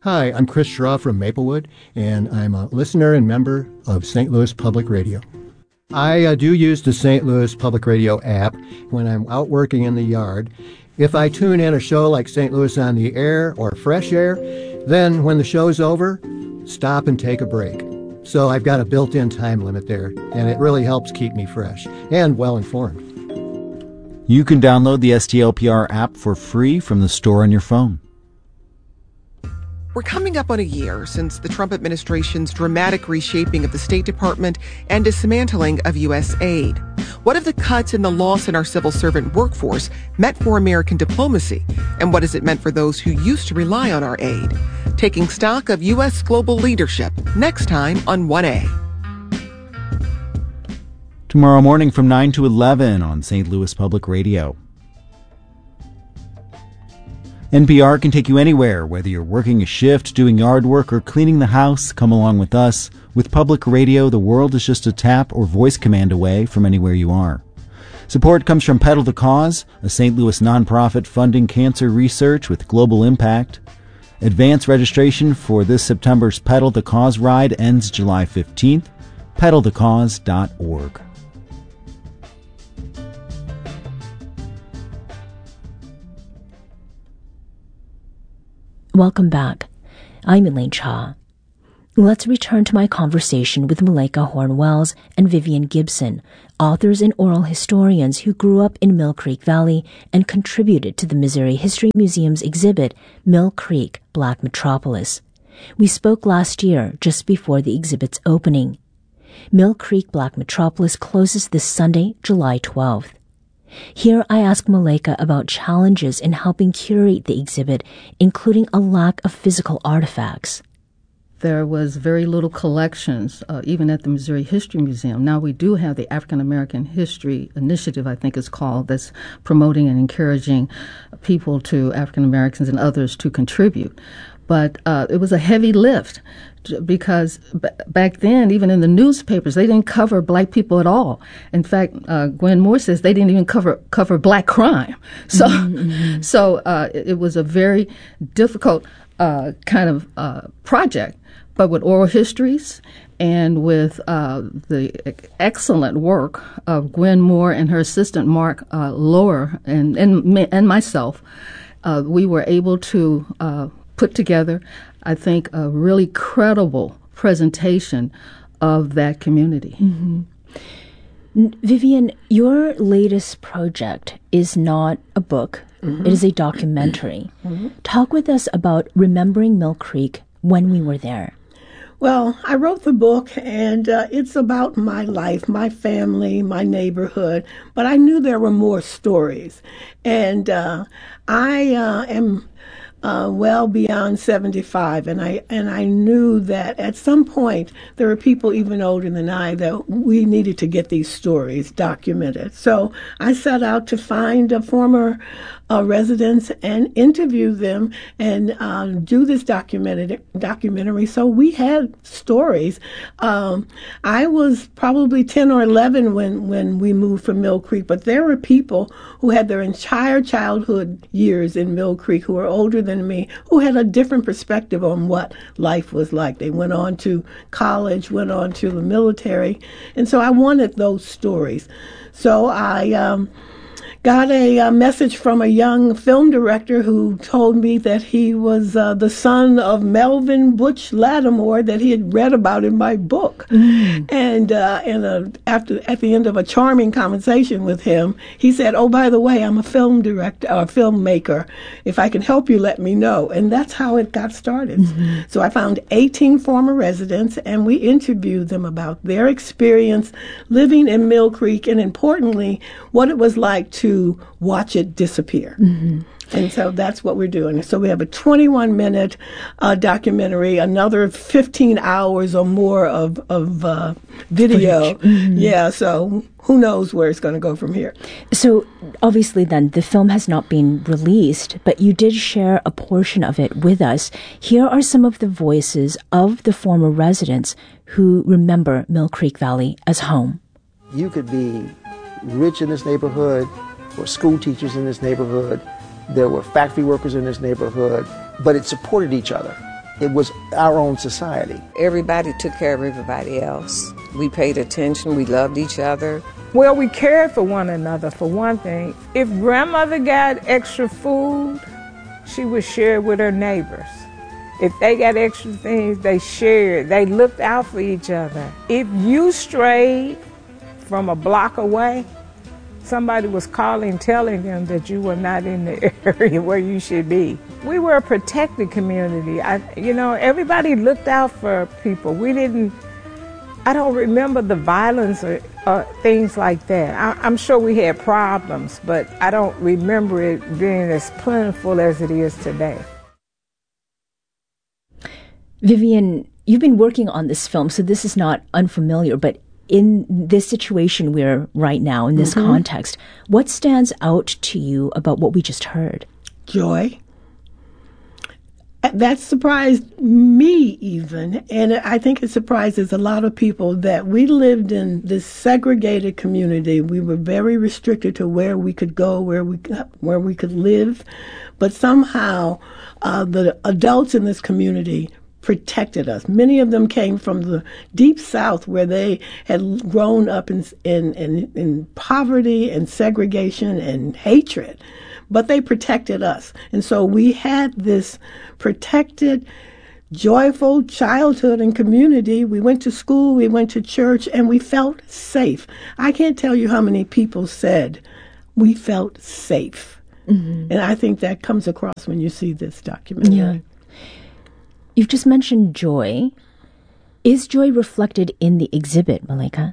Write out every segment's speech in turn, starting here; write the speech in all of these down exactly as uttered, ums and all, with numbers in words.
Hi, I'm Chris Schraw from Maplewood, and I'm a listener and member of Saint Louis Public Radio. I uh, do use the Saint Louis Public Radio app when I'm out working in the yard. If I tune in a show like Saint Louis on the Air or Fresh Air, then when the show's over, stop and take a break. So I've got a built-in time limit there, and it really helps keep me fresh and well-informed. You can download the S T L P R app for free from the store on your phone. We're coming up on a year since the Trump administration's dramatic reshaping of the State Department and dismantling of U S aid. What have the cuts and the loss in our civil servant workforce meant for American diplomacy? And what has it meant for those who used to rely on our aid? Taking stock of U S global leadership, next time on one A. Tomorrow morning from nine to eleven on Saint Louis Public Radio. N P R can take you anywhere, whether you're working a shift, doing yard work, or cleaning the house. Come along with us. With public radio, the world is just a tap or voice command away from anywhere you are. Support comes from Pedal the Cause, a Saint Louis nonprofit funding cancer research with global impact. Advance registration for this September's Pedal the Cause ride ends July fifteenth. pedal the cause dot org. Welcome back. I'm Elaine Cha. Let's return to my conversation with Malaika Horn-Wells and Vivian Gibson, authors and oral historians who grew up in Mill Creek Valley and contributed to the Missouri History Museum's exhibit, Mill Creek, Black Metropolis. We spoke last year, just before the exhibit's opening. Mill Creek, Black Metropolis closes this Sunday, July twelfth. Here I ask Malaika about challenges in helping curate the exhibit, including a lack of physical artifacts. There was very little collections, uh, even at the Missouri History Museum. Now we do have the African American History Initiative, I think it's called, that's promoting and encouraging people to, African Americans and others, to contribute. But uh, it was a heavy lift because b- back then, even in the newspapers, they didn't cover black people at all. In fact, uh, Gwen Moore says they didn't even cover cover black crime. So, mm-hmm. so uh, it, it was a very difficult uh, kind of uh, project. But with oral histories and with uh, the excellent work of Gwen Moore and her assistant Mark uh, Lower and and, and myself, uh, we were able to uh, put together, I think, a really credible presentation of that community. Mm-hmm. Vivian, your latest project is not a book. Mm-hmm. It is a documentary. Mm-hmm. Talk with us about remembering Mill Creek when we were there. Well, I wrote the book, and uh, it's about my life, my family, my neighborhood, but I knew there were more stories. And uh, I uh, am uh, well beyond seventy-five, and I and I knew that at some point there were people even older than I that we needed to get these stories documented. So I set out to find a former Uh, residents and interview them and uh, do this documented documentary. So we had stories. Um, I was probably ten or eleven when, when we moved from Mill Creek, but there were people who had their entire childhood years in Mill Creek who were older than me, who had a different perspective on what life was like. They went on to college, went on to the military, and so I wanted those stories. So I um, got a, a message from a young film director who told me that he was uh, the son of Melvin Butch Lattimore that he had read about in my book. Mm. And uh, and uh, after at the end of a charming conversation with him, he said, "Oh, by the way, I'm a film director or filmmaker. If I can help you, let me know." And that's how it got started. Mm-hmm. So I found eighteen former residents, and we interviewed them about their experience living in Mill Creek, and importantly, what it was like to to watch it disappear. Mm-hmm. And so that's what we're doing. So we have a twenty-one minute uh, documentary, another fifteen hours or more of, of uh, video. Mm-hmm. Yeah, so who knows where it's going to go from here. So obviously then the film has not been released, but you did share a portion of it with us. Here are some of the voices of the former residents who remember Mill Creek Valley as home. You could be rich in this neighborhood, or school teachers in this neighborhood. There were factory workers in this neighborhood, but it supported each other. It was our own society. Everybody took care of everybody else. We paid attention. We loved each other. Well, we cared for one another, for one thing. If grandmother got extra food, she would share it with her neighbors. If they got extra things, they shared. They looked out for each other. If you strayed from a block away, somebody was calling, telling them that you were not in the area where you should be. We were a protected community. I, you know, everybody looked out for people. We didn't, I don't remember the violence or, or things like that. I, I'm sure we had problems, but I don't remember it being as plentiful as it is today. Vivian, you've been working on this film, so this is not unfamiliar, but in this situation we're right now, in this mm-hmm. context, what stands out to you about what we just heard? Joy. That surprised me even, and I think it surprises a lot of people that we lived in this segregated community. We were very restricted to where we could go, where we where we could live, but somehow uh, the adults in this community protected us. Many of them came from the deep South, where they had grown up in in, in, in poverty and segregation and hatred. But they protected us. And so we had this protected, joyful childhood and community. We went to school, we went to church, and we felt safe. I can't tell you how many people said we felt safe. Mm-hmm. And I think that comes across when you see this documentary. Yeah. You've just mentioned joy. Is joy reflected in the exhibit, Malaika?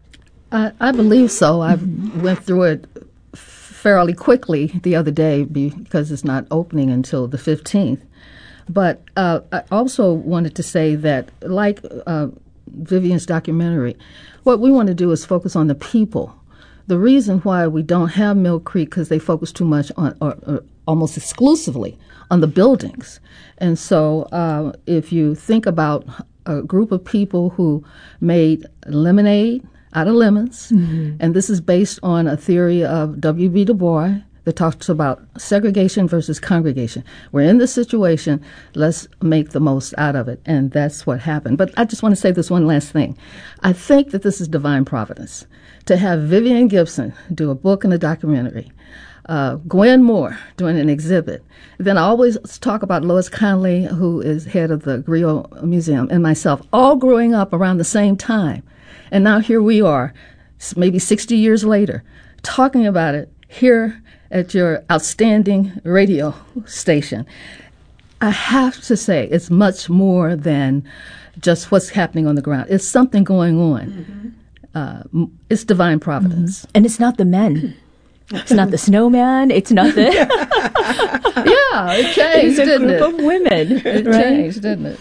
I, I believe so. I mm-hmm. went through it fairly quickly the other day because it's not opening until the fifteenth. But uh, I also wanted to say that, like uh, Vivian's documentary, what we want to do is focus on the people. The reason why we don't have Mill Creek because they focus too much on, or, or almost exclusively, on the buildings. And so uh, if you think about a group of people who made lemonade out of lemons, mm-hmm. and this is based on a theory of W B Du Bois that talks about segregation versus congregation. We're in this situation, let's make the most out of it, and that's what happened. But I just want to say this one last thing. I think that this is divine providence. To have Vivian Gibson do a book and a documentary, uh, Gwen Moore doing an exhibit, then I always talk about Lois Conley, who is head of the Griot Museum, and myself, all growing up around the same time. And now here we are, maybe sixty years later, talking about it here at your outstanding radio station. I have to say it's much more than just what's happening on the ground. It's something going on. Mm-hmm. Uh, it's divine providence. Mm-hmm. And it's not the men. It's not the snowman. It's not the... yeah, it changed, it's a didn't group it? of women. It right? changed, didn't it?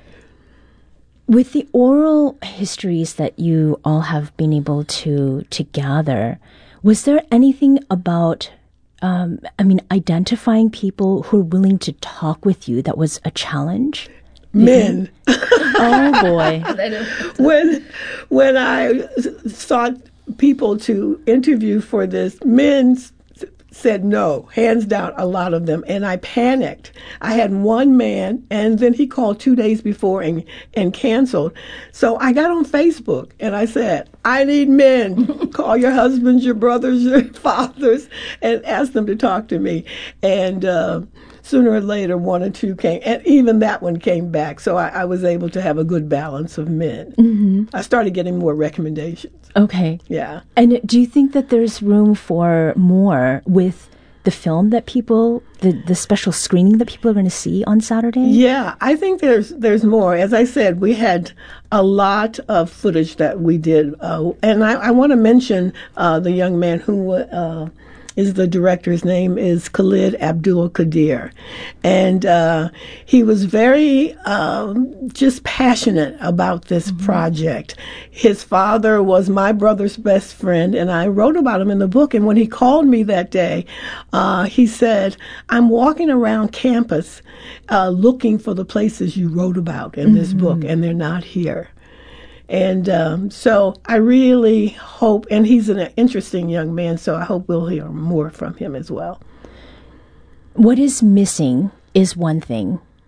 With the oral histories that you all have been able to to gather, was there anything about, um, I mean, identifying people who are willing to talk with you that was a challenge? Men. Oh, boy. when, when I sought people to interview for this, men said no, hands down, a lot of them, and I panicked. I had one man, and then he called two days before and, and canceled. So I got on Facebook, and I said, I need men. Call your husbands, your brothers, your fathers, and ask them to talk to me. And uh, sooner or later, one or two came, and even that one came back. So I, I was able to have a good balance of men. Mm-hmm. I started getting more recommendations. Okay. Yeah. And do you think that there's room for more with the film that people, the, the special screening that people are going to see on Saturday? Yeah, I think there's there's more. As I said, we had a lot of footage that we did. Uh, and I, I want to mention uh, the young man who uh, is the director. His name is Khalid Abdul Qadir. And uh, he was very um, just passionate about this mm-hmm. project. His father was my brother's best friend, and I wrote about him in the book. And when he called me that day, uh, he said, I'm walking around campus uh, looking for the places you wrote about in mm-hmm. this book, and they're not here. And um, so I really hope, and he's an interesting young man, so I hope we'll hear more from him as well. What is missing is one thing.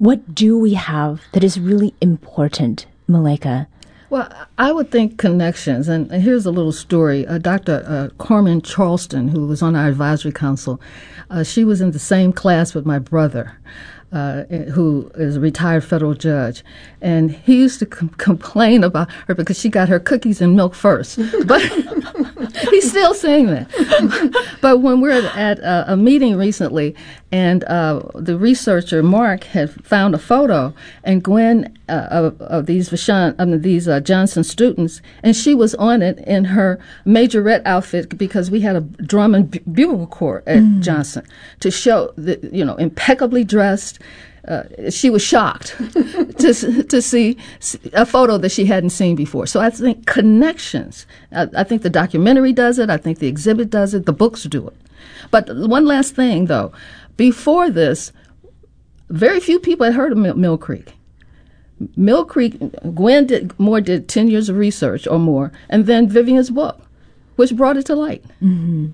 What do we have that is really important, Malaika? Well, I would think connections, and here's a little story. Uh, Doctor Uh, Carmen Charleston, who was on our advisory council, uh, she was in the same class with my brother, uh, who is a retired federal judge, and he used to com- complain about her because she got her cookies and milk first. But he's still saying that. But when we were at a, a meeting recently, and uh, the researcher Mark had found a photo, and Gwen uh, of, of these Vashon, I mean, these uh, Johnson students, and she was on it in her majorette outfit because we had a drum and bu- bugle corps at mm. Johnson to show that, you know, impeccably dressed. Uh, she was shocked to to see a photo that she hadn't seen before. So I think connections. I, I think the documentary does it. I think the exhibit does it. The books do it. But one last thing, though. Before this, very few people had heard of Mill, Mill Creek. Mill Creek, Gwen did, Moore did ten years of research or more, and then Vivian's book, which brought it to light. Mm-hmm.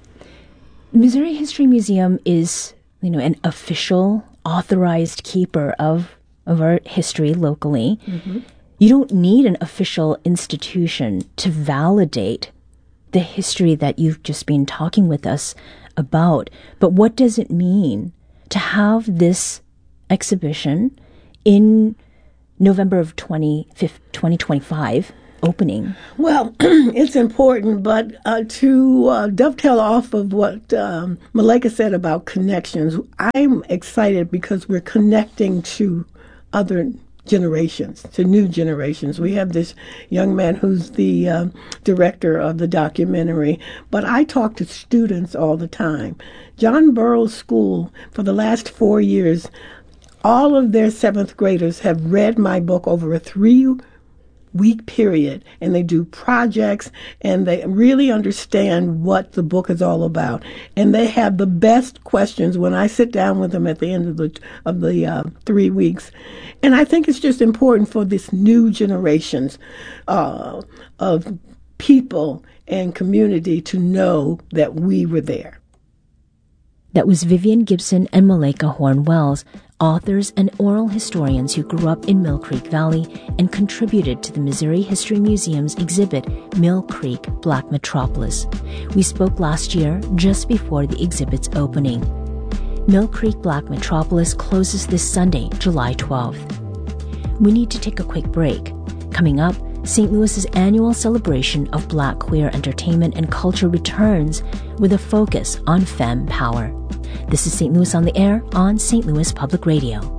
Missouri History Museum is, you know, an official, authorized keeper of, of our history locally. Mm-hmm. You don't need an official institution to validate the history that you've just been talking with us about. But what does it mean to have this exhibition in November of twenty twenty-five opening? Well, it's important, but uh, to uh, dovetail off of what um, Malaika said about connections, I'm excited because we're connecting to other generations, to new generations. We have this young man who's the uh, director of the documentary, but I talk to students all the time. John Burroughs School, for the last four years, all of their seventh graders have read my book over a three week period, and they do projects, and they really understand what the book is all about. And they have the best questions when I sit down with them at the end of the of the uh, three weeks. And I think it's just important for this new generations uh, of people and community to know that we were there. That was Vivian Gibson and Malaika Horne-Wells, authors and oral historians who grew up in Mill Creek Valley and contributed to the Missouri History Museum's exhibit, Mill Creek, Black Metropolis. We spoke last year, just before the exhibit's opening. Mill Creek, Black Metropolis closes this Sunday, July twelfth. We need to take a quick break. Coming up, Saint Louis's annual celebration of Black queer entertainment and culture returns with a focus on femme power. This is Saint Louis on the Air on Saint Louis Public Radio.